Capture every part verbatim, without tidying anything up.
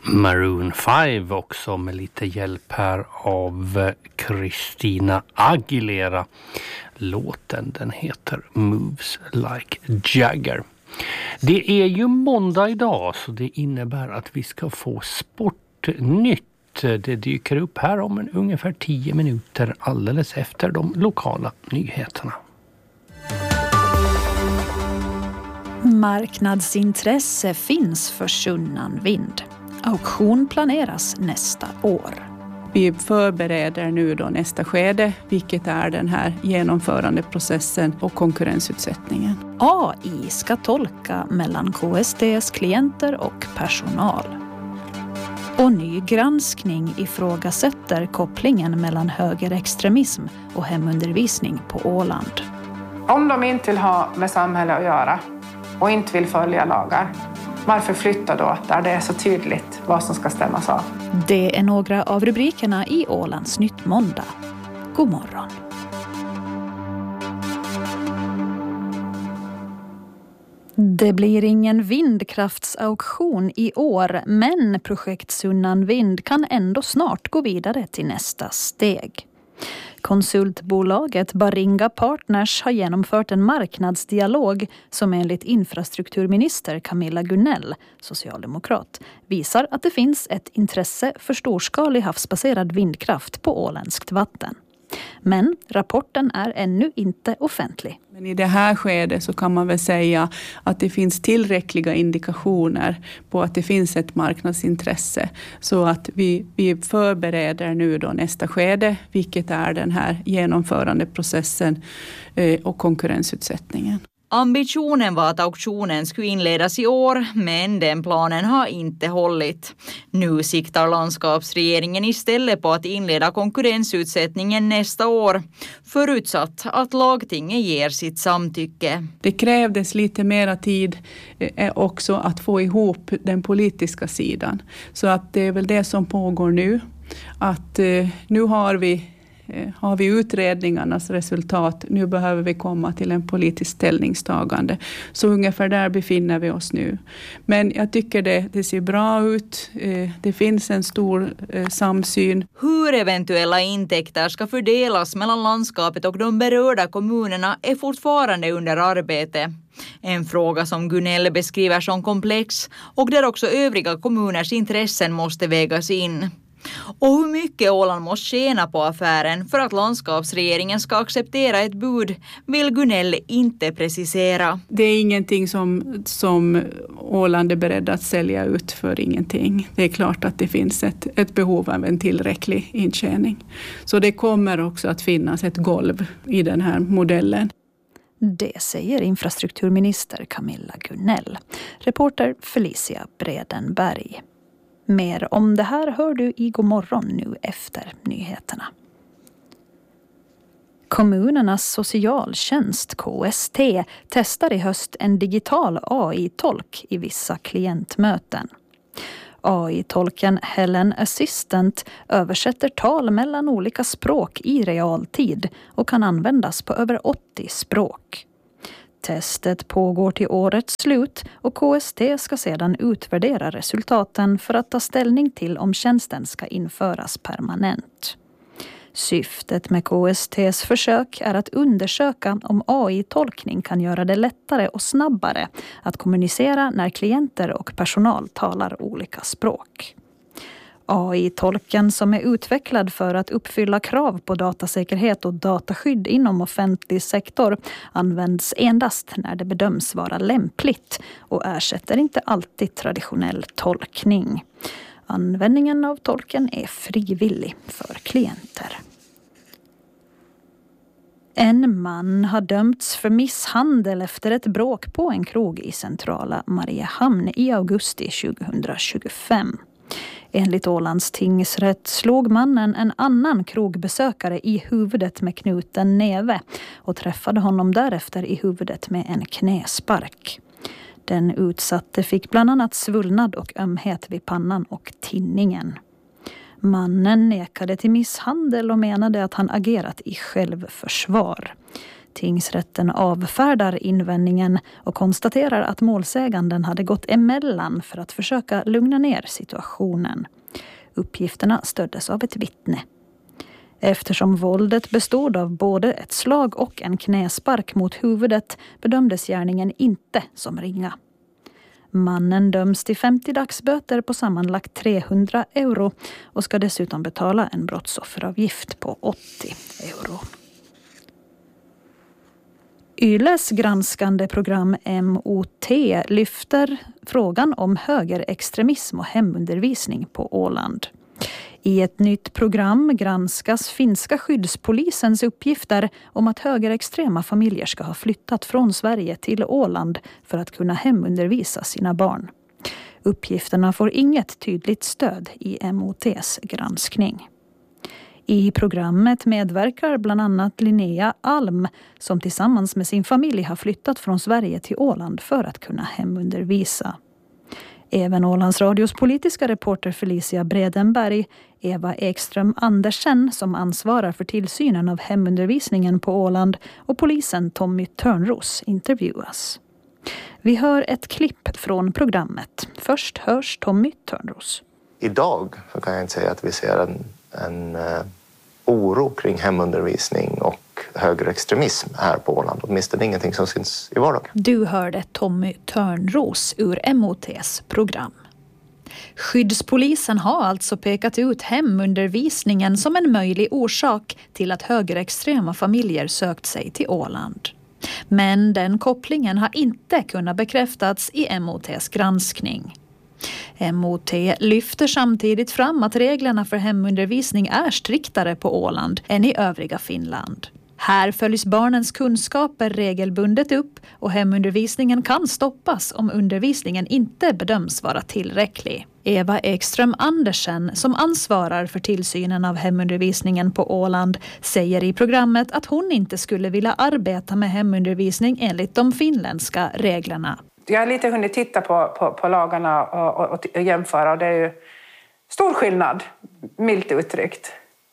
Maroon fem också med lite hjälp här av Christina Aguilera. Låten den heter Moves Like Jagger. Det är ju måndag idag så det innebär att vi ska få sportnytt. Det dyker upp här om en ungefär tio minuter alldeles efter de lokala nyheterna. Marknadsintresse finns för Sunnan Vind. Auktion planeras nästa år. Vi förbereder nu då nästa skede, vilket är den här genomförandeprocessen och konkurrensutsättningen. A I ska tolka mellan K S T:s klienter och personal. Och ny granskning ifrågasätter kopplingen mellan högerextremism och hemundervisning på Åland. Om de inte vill ha med samhället att göra och inte vill följa lagar, varför flytta då där det är så tydligt vad som ska stämmas av? Det är några av rubrikerna i Ålands Nytt måndag. God morgon. Det blir ingen vindkraftsauktion i år, men projekt Sunnan Vind kan ändå snart gå vidare till nästa steg. Konsultbolaget Baringa Partners har genomfört en marknadsdialog som enligt infrastrukturminister Camilla Gunnell, socialdemokrat, visar att det finns ett intresse för storskalig havsbaserad vindkraft på åländskt vatten. Men rapporten är ännu inte offentlig. Men i det här skedet så kan man väl säga att det finns tillräckliga indikationer på att det finns ett marknadsintresse. Så att vi, vi förbereder nu då nästa skede, vilket är den här genomförandeprocessen eh, och konkurrensutsättningen. Ambitionen var att auktionen skulle inledas i år, men den planen har inte hållit. Nu siktar landskapsregeringen istället på att inleda konkurrensutsättningen nästa år, förutsatt att lagtinget ger sitt samtycke. Det krävdes lite mera tid eh, också att få ihop den politiska sidan. Så att det är väl det som pågår nu. Att eh, nu har vi Har vi utredningarnas resultat, nu behöver vi komma till en politisk ställningstagande. Så ungefär där befinner vi oss nu. Men jag tycker det, det ser bra ut. Det finns en stor samsyn. Hur eventuella intäkter ska fördelas mellan landskapet och de berörda kommunerna är fortfarande under arbete. En fråga som Gunnell beskriver som komplex och där också övriga kommuners intressen måste vägas in. Och hur mycket Åland måste tjäna på affären för att landskapsregeringen ska acceptera ett bud vill Gunnell inte precisera. Det är ingenting som, som Åland är beredd att sälja ut för ingenting. Det är klart att det finns ett, ett behov av en tillräcklig intjäning. Så det kommer också att finnas ett golv i den här modellen. Det säger infrastrukturminister Camilla Gunnell. Reporter Felicia Bredenberg. Mer om det här hör du i God morgon nu efter nyheterna. Kommunernas socialtjänst K S T testar i höst en digital A I-tolk i vissa klientmöten. A I-tolken Helen Assistant översätter tal mellan olika språk i realtid och kan användas på över åttio språk. Testet pågår till årets slut och K S T ska sedan utvärdera resultaten för att ta ställning till om tjänsten ska införas permanent. Syftet med K S T:s försök är att undersöka om A I-tolkning kan göra det lättare och snabbare att kommunicera när klienter och personal talar olika språk. A I-tolken som är utvecklad för att uppfylla krav på datasäkerhet och dataskydd inom offentlig sektor används endast när det bedöms vara lämpligt och ersätter inte alltid traditionell tolkning. Användningen av tolken är frivillig för klienter. En man har dömts för misshandel efter ett bråk på en krog i centrala Mariehamn i augusti tjugohundratjugofem. Enligt Ålands tingsrätt slog mannen en annan krogbesökare i huvudet med knuten näve och träffade honom därefter i huvudet med en knäspark. Den utsatte fick bland annat svullnad och ömhet vid pannan och tinningen. Mannen nekade till misshandel och menade att han agerat i självförsvar. Tingsrätten avfärdar invändningen och konstaterar att målsäganden hade gått emellan för att försöka lugna ner situationen. Uppgifterna stöddes av ett vittne. Eftersom våldet bestod av både ett slag och en knäspark mot huvudet bedömdes gärningen inte som ringa. Mannen döms till femtio dagsböter på sammanlagt trehundra euro och ska dessutom betala en brottsofferavgift på åttio euro. Yles granskande program M O T lyfter frågan om högerextremism och hemundervisning på Åland. I ett nytt program granskas finska skyddspolisens uppgifter om att högerextrema familjer ska ha flyttat från Sverige till Åland för att kunna hemundervisa sina barn. Uppgifterna får inget tydligt stöd i M O T:s granskning. I programmet medverkar bland annat Linnea Alm som tillsammans med sin familj har flyttat från Sverige till Åland för att kunna hemundervisa. Även Ålands radios politiska reporter Felicia Bredenberg, Eva Ekström Andersen som ansvarar för tillsynen av hemundervisningen på Åland och polisen Tommy Törnros intervjuas. Vi hör ett klipp från programmet. Först hörs Tommy Törnros. Idag så kan jag inte säga att vi ser en, en uh, oro kring hemundervisning och högerextremism här på Åland. Åtminstone ingenting som syns i vardagen. Du hörde Tommy Törnros ur M O T:s program. Skyddspolisen har alltså pekat ut hemundervisningen som en möjlig orsak till att högerextrema familjer sökt sig till Åland. Men den kopplingen har inte kunnat bekräftats i M O T:s granskning. M O T lyfter samtidigt fram att reglerna för hemundervisning är striktare på Åland än i övriga Finland. Här följs barnens kunskaper regelbundet upp och hemundervisningen kan stoppas om undervisningen inte bedöms vara tillräcklig. Eva Ekström Andersen, som ansvarar för tillsynen av hemundervisningen på Åland, säger i programmet att hon inte skulle vilja arbeta med hemundervisning enligt de finländska reglerna. Jag har lite hunnit titta på, på, på lagarna och, och, och jämföra, och det är ju stor skillnad, milt uttryckt.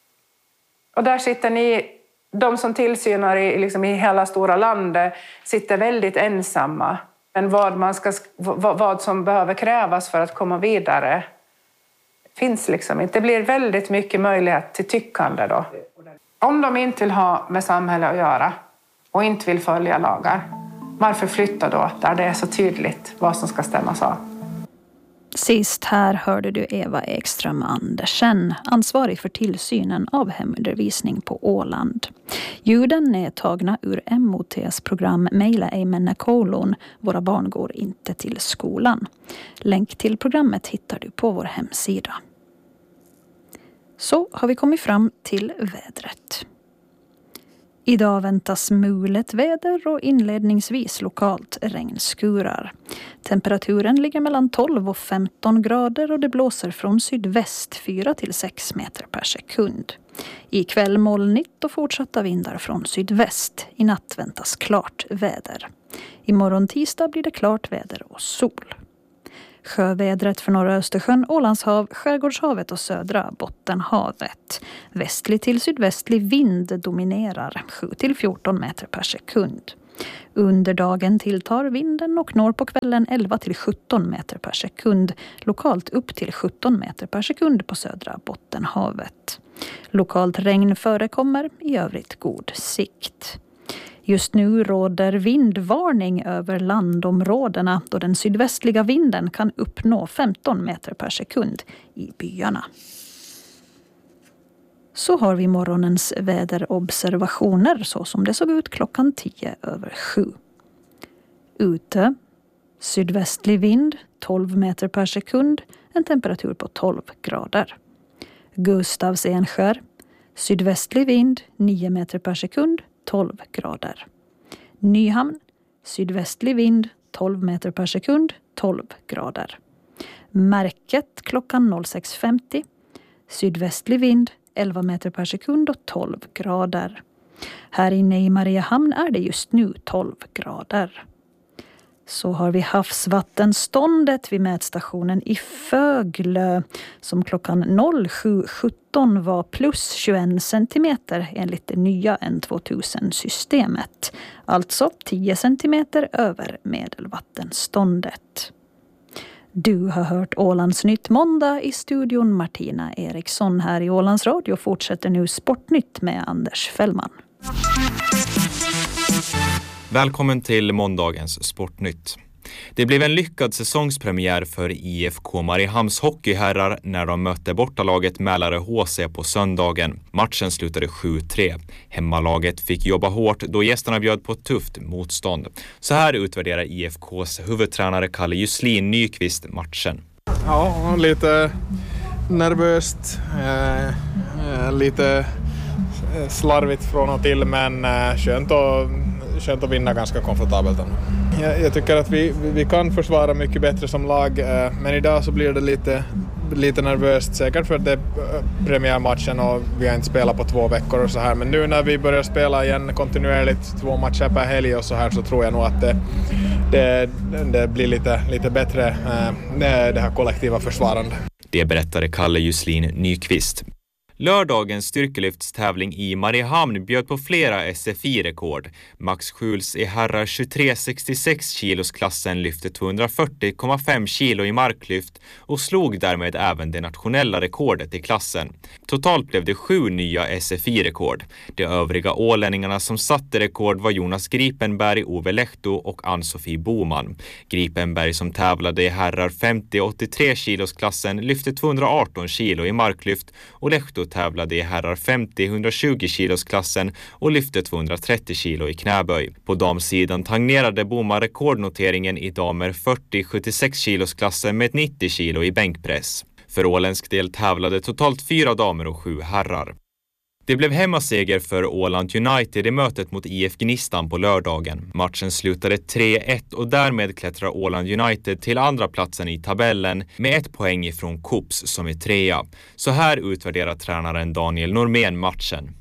Och där sitter ni, de som tillsynar i, liksom i hela stora landet, sitter väldigt ensamma. Men vad, man ska, vad, vad som behöver krävas för att komma vidare finns liksom inte. Det blir väldigt mycket möjlighet till tyckande då. Om de inte vill ha med samhället att göra och inte vill följa lagar, varför flytta då där det är så tydligt vad som ska stämmas av? Sist här hörde du Eva Ekström Andersen, ansvarig för tillsynen av hemundervisning på Åland. Ljuden är tagna ur M O T:s program Meillä ei mennä kouluun, våra barn går inte till skolan. Länk till programmet hittar du på vår hemsida. Så har vi kommit fram till vädret. Idag väntas mulet väder och inledningsvis lokalt regnskurar. Temperaturen ligger mellan tolv och femton grader och det blåser från sydväst fyra till sex meter per sekund. Ikväll molnigt och fortsatta vindar från sydväst. I natt väntas klart väder. Imorgon tisdag blir det klart väder och sol. Sjövädret för norra Östersjön, Ålandshav, Skärgårdshavet och södra Bottenhavet. Västlig till sydvästlig vind dominerar sju till fjorton meter per sekund. Under dagen tilltar vinden och når på kvällen elva till sjutton meter per sekund. Lokalt upp till sjutton meter per sekund på södra Bottenhavet. Lokalt regn förekommer, i övrigt god sikt. Just nu råder vindvarning över landområdena då den sydvästliga vinden kan uppnå femton meter per sekund i byarna. Så har vi morgonens väderobservationer så som det såg ut klockan tio över sju. Ute, sydvästlig vind tolv meter per sekund, en temperatur på tolv grader. Gustavs Enskär, sydvästlig vind nio meter per sekund, tolv grader. Nyhamn, sydvästlig vind tolv meter per sekund, tolv grader. Märket klockan sex femtio, sydvästlig vind elva meter per sekund och tolv grader. Här inne i Mariehamn är det just nu tolv grader. Så har vi havsvattenståndet vid mätstationen i Föglö som klockan sju sjutton var plus tjugoen centimeter enligt det nya N tvåtusen-systemet. Alltså tio centimeter över medelvattenståndet. Du har hört Ålandsnytt måndag. I studion Martina Eriksson. Här i Ålands Radio fortsätter nu Sportnytt med Anders Fällman. Välkommen till måndagens Sportnytt. Det blev en lyckad säsongspremiär för I F K Mariehamns hockeyherrar när de mötte bortalaget Mälare H C på söndagen. Matchen slutade sju tre. Hemmalaget fick jobba hårt då gästerna bjöd på tufft motstånd. Så här utvärderar I F K:s huvudtränare Kalle Juslin Nyqvist matchen. Ja, lite nervöst, eh, lite slarvigt från och till, men eh, skönt att Skönt att vinna ganska komfortabelt. Jag, jag tycker att vi, vi kan försvara mycket bättre som lag, eh, men idag så blir det lite, lite nervöst, säkert för att det är premiärmatchen och vi har inte spelat på två veckor och så här. Men nu när vi börjar spela igen kontinuerligt, två matcher per helg och så här, så tror jag nog att det, det, det blir lite, lite bättre, eh, det här kollektiva försvarande. Det berättade Kalle Juslin Nyqvist. Lördagens styrkelyftstävling i Mariehamn bjöd på flera S F I-rekord. Max Schultz i herrar tjugotre sextiosex kilos klassen lyfte tvåhundrafyrtio komma fem kilo i marklyft och slog därmed även det nationella rekordet i klassen. Totalt blev det sju nya S F I-rekord. De övriga ålänningarna som satte rekord var Jonas Gripenberg, Ove Lehto och Ann-Sofie Boman. Gripenberg som tävlade i herrar femtio åttiotre kilos klassen lyfte tvåhundraarton kilo i marklyft och Lehto tävlade i herrar femtio hundratjugo kilos klassen och lyfte tvåhundratrettio kilo i knäböj. På damsidan tangerade Boman rekordnoteringen i damer fyrtio sjuttiosex kilos klassen med nittio kilo i bänkpress. För åländsk del tävlade totalt fyra damer och sju herrar. Det blev hemmaseger för Åland United i mötet mot I F Gnistan på lördagen. Matchen slutade tre ett och därmed klättrar Åland United till andra platsen i tabellen med ett poäng ifrån Kops som är trea. Så här utvärderar tränaren Daniel Normén matchen.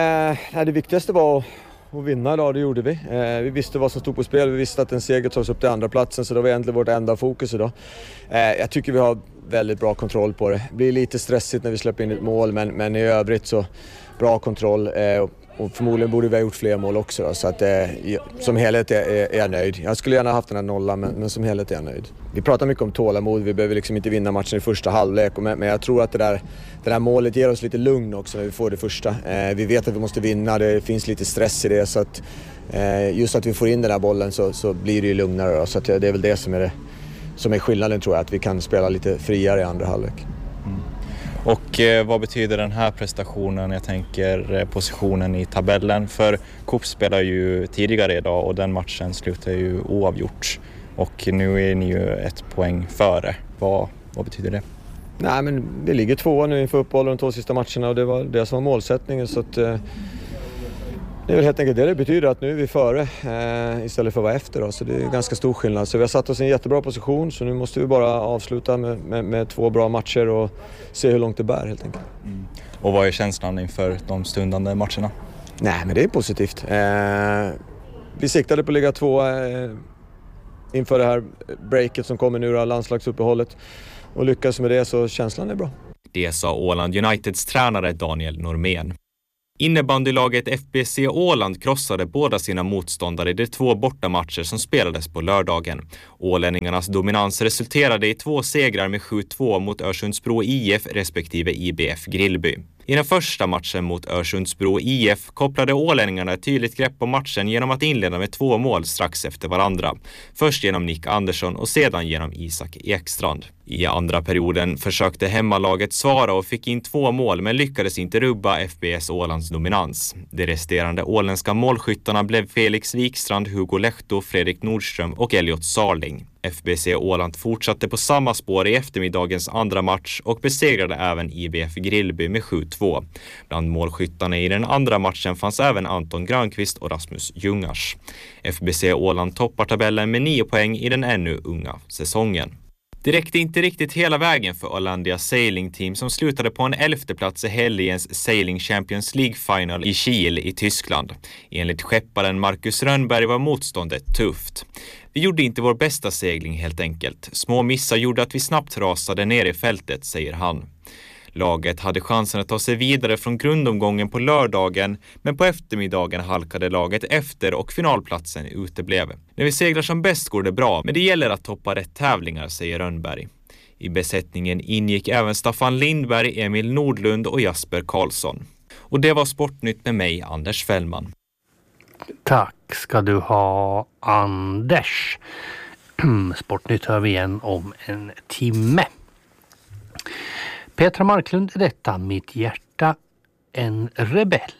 Eh, det viktigaste var att vinna idag, det gjorde vi. Eh, vi visste vad som stod på spel, vi visste att en seger tar oss upp till andra platsen, så det var egentligen vårt enda fokus idag. Eh, jag tycker vi har väldigt bra kontroll på det. Det blir lite stressigt när vi släpper in ett mål, men, men i övrigt så bra kontroll, eh, och förmodligen borde vi ha gjort fler mål också då, så att eh, som helhet är, är, är jag nöjd. Jag skulle gärna haft den här nollan, men, men som helhet är jag nöjd. Vi pratar mycket om tålamod, vi behöver liksom inte vinna matchen i första halvlek, men, men jag tror att det där, det där målet ger oss lite lugn också när vi får det första. Eh, vi vet att vi måste vinna, det finns lite stress i det, så att eh, just att vi får in den här bollen så, så blir det ju lugnare då, så att det är väl det som är det som är skillnaden, tror jag, att vi kan spela lite friare i andra halvlek. Mm. Och eh, vad betyder den här prestationen? Jag tänker eh, positionen i tabellen. För Kops spelar ju tidigare idag och den matchen slutar ju oavgjort. Och nu är ni ju ett poäng före. Vad, vad betyder det? Nej, men vi ligger tvåa nu inför uppehåll de två sista matcherna och det var det som var målsättningen. Så att, eh, det är väl helt enkelt det det betyder, att nu är vi före eh, istället för att vara efter. Då. Så det är ganska stor skillnad. Så vi har satt oss i en jättebra position, så nu måste vi bara avsluta med, med, med två bra matcher och se hur långt det bär helt enkelt. Mm. Och vad är känslan inför de stundande matcherna? Nej, men det är positivt. Eh, vi siktade på att ligga två eh, inför det här breaket som kommer nu, landslagsuppehållet. Och lyckas med det, så känslan är bra. Det sa Åland Uniteds tränare Daniel Normén. Innebandylaget F B C Åland krossade båda sina motståndare i de två bortamatcher som spelades på lördagen. Ålänningarnas dominans resulterade i två segrar med sju två mot Örsundsbro I F respektive I B F Grillby. I den första matchen mot Örsundsbro I F kopplade ålänningarna ett tydligt grepp på matchen genom att inleda med två mål strax efter varandra. Först genom Nick Andersson och sedan genom Isak Ekstrand. I andra perioden försökte hemmalaget svara och fick in två mål, men lyckades inte rubba F B S Ålands dominans. De resterande åländska målskyttarna blev Felix Wikstrand, Hugo Lehto, Fredrik Nordström och Elliot Sarling. F B C Åland fortsatte på samma spår i eftermiddagens andra match och besegrade även I B F Grillby med sju två. Bland målskyttarna i den andra matchen fanns även Anton Granqvist och Rasmus Ljungars. F B C Åland toppar tabellen med nio poäng i den ännu unga säsongen. Det räckte inte riktigt hela vägen för Ålandia Sailing Team som slutade på en elfte plats i helgens Sailing Champions League Final i Kiel i Tyskland. Enligt skepparen Marcus Rönnberg var motståndet tufft. Vi gjorde inte vår bästa segling helt enkelt. Små missar gjorde att vi snabbt rasade ner i fältet, säger han. Laget hade chansen att ta sig vidare från grundomgången på lördagen, men på eftermiddagen halkade laget efter och finalplatsen uteblev. När vi seglar som bäst går det bra, men det gäller att toppa rätt tävlingar, säger Rönnberg. I besättningen ingick även Staffan Lindberg, Emil Nordlund och Jasper Karlsson. Och det var Sportnytt med mig, Anders Fällman. Tack ska du ha, Anders. Sportnytt hör vi igen om en timme. Petra Marklund är detta, mitt hjärta en rebell.